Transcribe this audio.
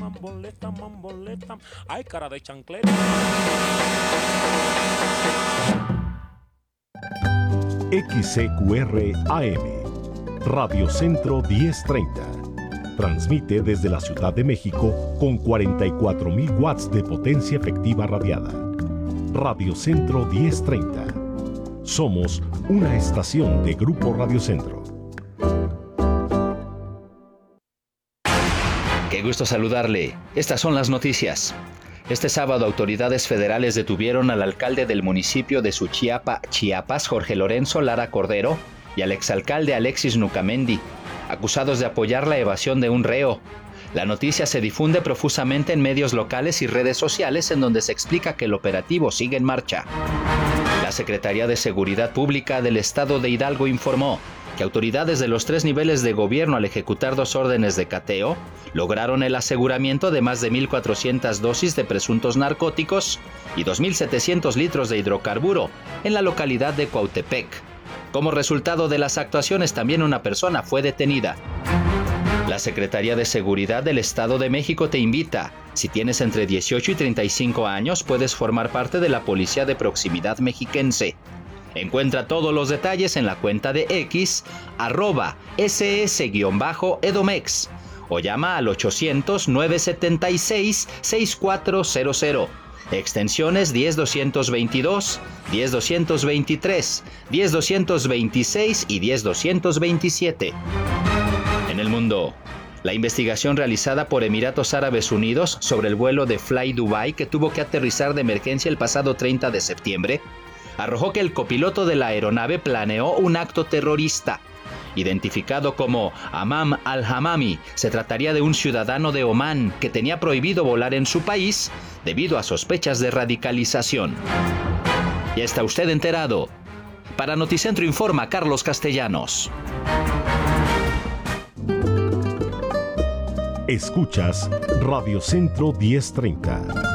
mamboleta, ay, cara de chancleta. XCQR AM, Radio Centro 1030. Transmite desde la Ciudad de México con 44,000 watts de potencia efectiva radiada. Radio Centro 1030. Somos una estación de Grupo Radio Centro. Qué gusto saludarle. Estas son las noticias. Este sábado, autoridades federales detuvieron al alcalde del municipio de Suchiapa, Chiapas, Jorge Lorenzo Lara Cordero, y al exalcalde Alexis Nucamendi, acusados de apoyar la evasión de un reo. La noticia se difunde profusamente en medios locales y redes sociales, en donde se explica que el operativo sigue en marcha. La Secretaría de Seguridad Pública del Estado de Hidalgo informó que autoridades de los 3 niveles de gobierno, al ejecutar 2 órdenes de cateo, lograron el aseguramiento de más de 1,400 dosis de presuntos narcóticos y 2,700 litros de hidrocarburo en la localidad de Cuautepec. Como resultado de las actuaciones, también una persona fue detenida. La Secretaría de Seguridad del Estado de México te invita. Si tienes entre 18 y 35 años, puedes formar parte de la Policía de Proximidad Mexiquense. Encuentra todos los detalles en la cuenta de X, @ss_edomex, o llama al 800-976-6400, extensiones 10222, 10223, 10226 y 10227. En el mundo, la investigación realizada por Emiratos Árabes Unidos sobre el vuelo de Fly Dubai, que tuvo que aterrizar de emergencia el pasado 30 de septiembre, arrojó que el copiloto de la aeronave planeó un acto terrorista. Identificado como Amam al-Hamami, se trataría de un ciudadano de Omán que tenía prohibido volar en su país debido a sospechas de radicalización. ¿Ya está usted enterado? Para Noticentro informa Carlos Castellanos. Escuchas Radio Centro 1030.